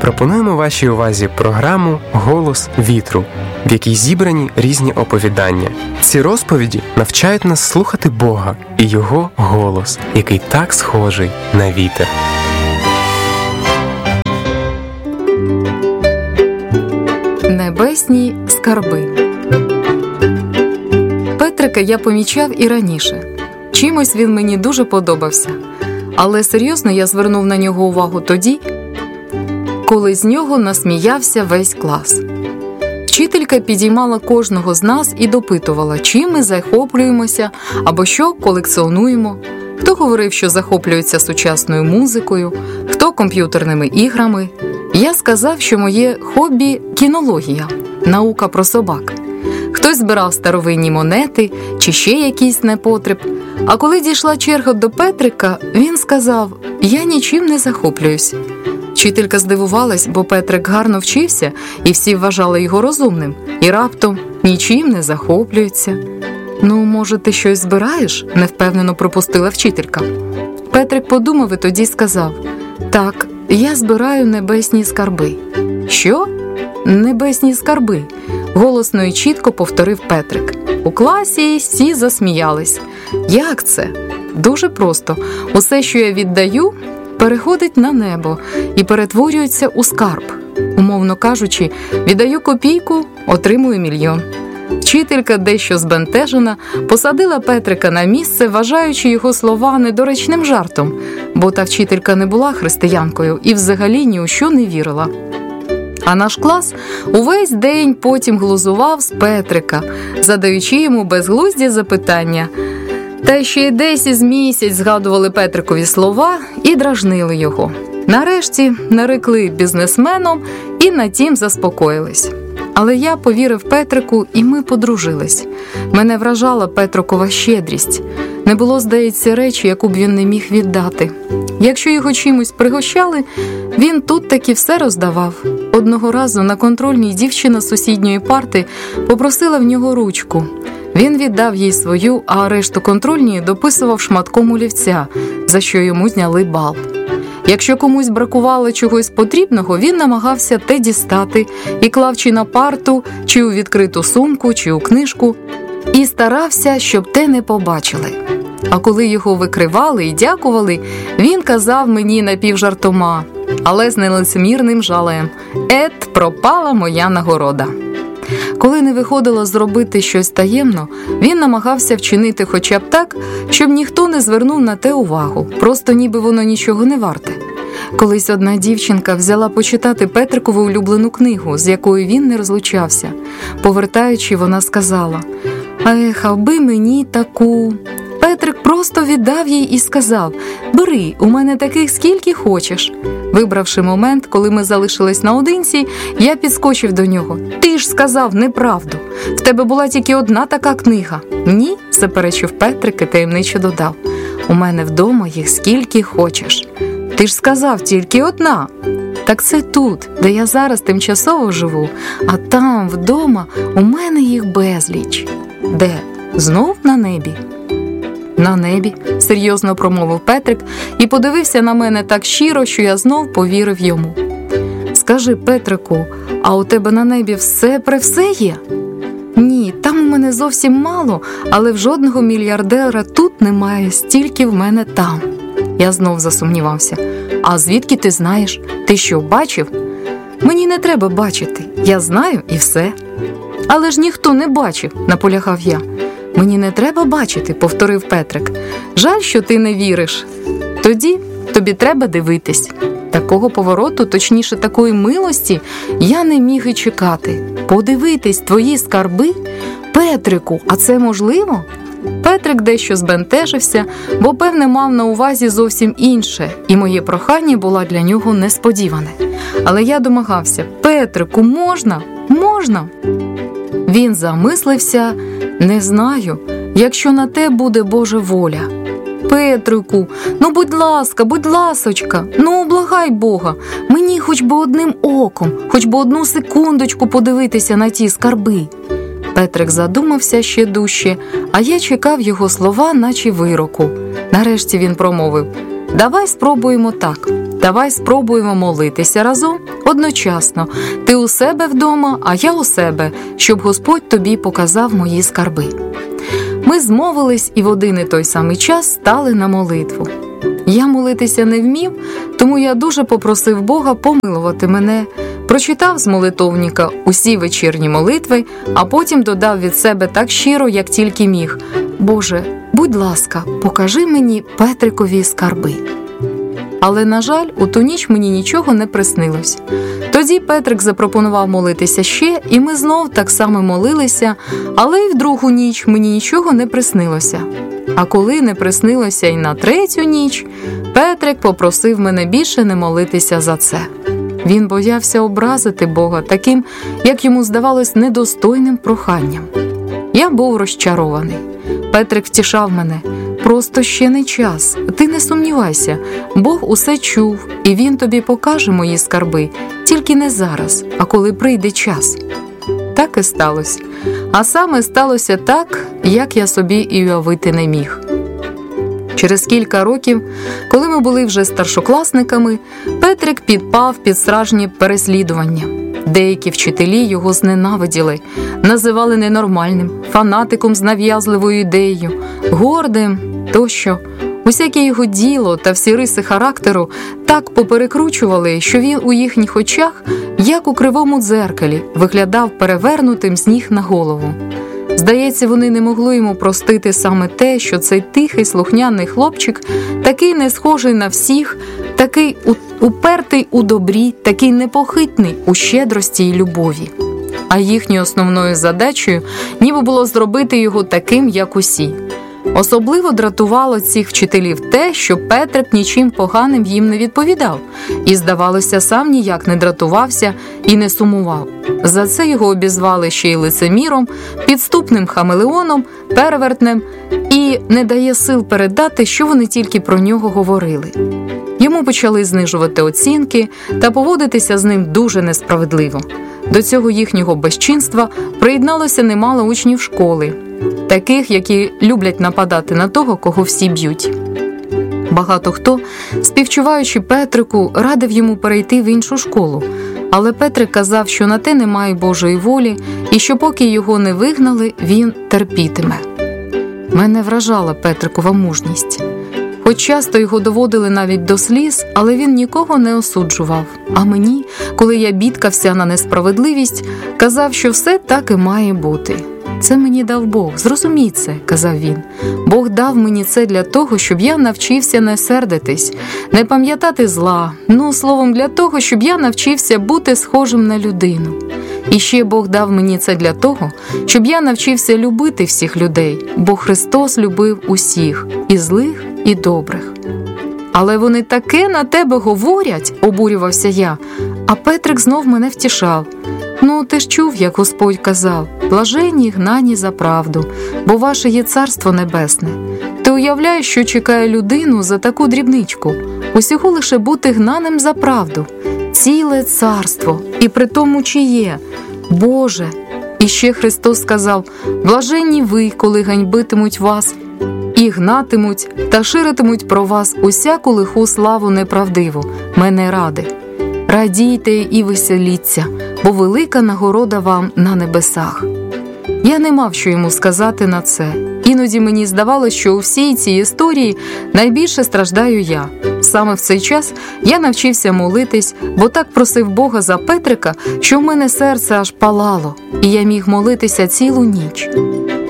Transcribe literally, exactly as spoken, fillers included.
Пропонуємо вашій увазі програму «Голос вітру», в якій зібрані різні оповідання. Ці розповіді навчають нас слухати Бога і Його голос, який так схожий на вітер. Небесні скарби. Петрика я помічав і раніше. Чимось він мені дуже подобався. Але серйозно я звернув на нього увагу тоді, коли з нього насміявся весь клас. Вчителька підіймала кожного з нас і допитувала, чим ми захоплюємося або що колекціонуємо. Хто говорив, що захоплюється сучасною музикою, хто комп'ютерними іграми. Я сказав, що моє хобі – кінологія, наука про собак. Хтось збирав старовинні монети чи ще якийсь непотреб. А коли дійшла черга до Петрика, він сказав: «Я нічим не захоплююсь». Вчителька здивувалась, бо Петрик гарно вчився, і всі вважали його розумним. І раптом нічим не захоплюється. «Ну, може, ти щось збираєш?» – невпевнено пропустила вчителька. Петрик подумав і тоді сказав: «Так, я збираю небесні скарби». «Що?» «Небесні скарби», – голосно і чітко повторив Петрик. У класі всі засміялись. «Як це?» «Дуже просто. Усе, що я віддаю, переходить на небо і перетворюється у скарб. Умовно кажучи, віддаю копійку, отримую мільйон». Вчителька, дещо збентежена, посадила Петрика на місце, вважаючи його слова недоречним жартом, бо та вчителька не була християнкою і взагалі ні у що не вірила. А наш клас увесь день потім глузував з Петрика, задаючи йому безглузді запитання. Та ще й десь із місяць згадували Петрикові слова і дражнили його. Нарешті нарекли бізнесменом і на тім заспокоїлись. Але я повірив Петрику, і ми подружились. Мене вражала Петрикова щедрість. Не було, здається, речі, яку б він не міг віддати. Якщо його чимось пригощали, він тут таки все роздавав. Одного разу на контрольній дівчина з сусідньої парти попросила в нього ручку. Він віддав їй свою, а решту контрольної дописував шматком олівця, за що йому зняли бал. Якщо комусь бракувало чогось потрібного, він намагався те дістати і клав чи на парту, чи у відкриту сумку, чи у книжку, і старався, щоб те не побачили. А коли його викривали і дякували, він казав мені напівжартома, але з нелицемірним жалем: «Ет, пропала моя нагорода». Коли не виходило зробити щось таємно, він намагався вчинити хоча б так, щоб ніхто не звернув на те увагу, просто ніби воно нічого не варте. Колись одна дівчинка взяла почитати Петрикову улюблену книгу, з якою він не розлучався. Повертаючи, вона сказала: «Ех, аби мені таку». Петрик просто віддав їй і сказав: «Бери, у мене таких скільки хочеш». Вибравши момент, коли ми залишились наодинці, я підскочив до нього. «Ти ж сказав неправду. В тебе була тільки одна така книга». «Ні», – заперечив Петрик і таємниче додав: «У мене вдома їх скільки хочеш». «Ти ж сказав тільки одна». «Так це тут, де я зараз тимчасово живу, а там, вдома, у мене їх безліч». «Де? Знов на небі?» «На небі», – серйозно промовив Петрик і подивився на мене так щиро, що я знов повірив йому. «Скажи, Петрику, а у тебе на небі все при все є?» «Ні, там у мене зовсім мало, але в жодного мільярдера тут немає, стільки в мене там». Я знов засумнівався. «А звідки ти знаєш? Ти що, бачив?» «Мені не треба бачити, я знаю і все». «Але ж ніхто не бачив», – наполягав я. «Мені не треба бачити», – повторив Петрик. «Жаль, що ти не віриш. Тоді тобі треба дивитись». Такого повороту, точніше такої милості, я не міг і чекати. «Подивитись твої скарби? Петрику, а це можливо?» Петрик дещо збентежився, бо, певне, мав на увазі зовсім інше, і моє прохання було для нього несподіване. Але я домагався: «Петрику, можна? Можна?» Він замислився: «Не знаю, якщо на те буде Божа воля». «Петрику, ну будь ласка, будь ласочка, ну благай Бога, мені хоч би одним оком, хоч би одну секундочку подивитися на ті скарби». Петрик задумався ще дужче, а я чекав його слова, наче вироку. Нарешті він промовив: «Давай спробуємо так. Давай спробуємо молитися разом, одночасно. Ти у себе вдома, а я у себе, щоб Господь тобі показав мої скарби». Ми змовились і в один і той самий час стали на молитву. Я молитися не вмів, тому я дуже попросив Бога помилувати мене, прочитав з молитовника усі вечірні молитви, а потім додав від себе так щиро, як тільки міг: «Боже, будь ласка, покажи мені Петрикові скарби». Але, на жаль, у ту ніч мені нічого не приснилось. Тоді Петрик запропонував молитися ще, і ми знов так само молилися, але й в другу ніч мені нічого не приснилося. А коли не приснилося й на третю ніч, Петрик попросив мене більше не молитися за це. Він боявся образити Бога таким, як йому здавалось, недостойним проханням. Я був розчарований. Петрик втішав мене: «Просто ще не час, ти не сумнівайся, Бог усе чув, і Він тобі покаже мої скарби, тільки не зараз, а коли прийде час». Так і сталося. А саме сталося так, як я собі і уявити не міг. Через кілька років, коли ми були вже старшокласниками, Петрик підпав під справжнє переслідування. Деякі вчителі його зненавиділи, називали ненормальним, фанатиком з нав'язливою ідеєю, гордим тощо. Усяке його діло та всі риси характеру так поперекручували, що він у їхніх очах, як у кривому дзеркалі, виглядав перевернутим з ніг на голову. Здається, вони не могли йому простити саме те, що цей тихий, слухняний хлопчик, такий не схожий на всіх, такий упертий у добрі, такий непохитний у щедрості й любові. А їхньою основною задачею ніби було зробити його таким, як усі. Особливо дратувало цих вчителів те, що Петрик нічим поганим їм не відповідав і, здавалося, сам ніяк не дратувався і не сумував. За це його обізвали ще й лицеміром, підступним хамелеоном, перевертнем і не дає сил передати, що вони тільки про нього говорили. Йому почали знижувати оцінки та поводитися з ним дуже несправедливо. До цього їхнього безчинства приєдналося немало учнів школи, таких, які люблять нападати на того, кого всі б'ють. Багато хто, співчуваючи Петрику, радив йому перейти в іншу школу, але Петрик казав, що на те немає Божої волі і що поки його не вигнали, він терпітиме. Мене вражала Петрикова мужність. Хоч часто його доводили навіть до сліз, але він нікого не осуджував. А мені, коли я бідкався на несправедливість, казав, що все так і має бути. «Це мені дав Бог, зрозумій це», – казав він. «Бог дав мені це для того, щоб я навчився не сердитись, не пам'ятати зла, ну, словом, для того, щоб я навчився бути схожим на людину. І ще Бог дав мені це для того, щоб я навчився любити всіх людей, бо Христос любив усіх, і злих, і добрих». «Але вони таке на тебе говорять», – обурювався я, а Петрик знов мене втішав. «Ну, ти ж чув, як Господь казав: блаженні гнані за правду, бо ваше є Царство Небесне. Ти уявляєш, що чекає людину за таку дрібничку? Усього лише бути гнаним за правду. Ціле царство, і при тому чиє? Боже!» І ще Христос сказав: «Блаженні ви, коли ганьбитимуть вас, і гнатимуть, та ширитимуть про вас усяку лиху славу неправдиву, мене ради. Радійте і веселіться, бо велика нагорода вам на небесах». Я не мав що йому сказати на це. Іноді мені здавалося, що у всій цій історії найбільше страждаю я. Саме в цей час я навчився молитись, бо так просив Бога за Петрика, що в мене серце аж палало, і я міг молитися цілу ніч.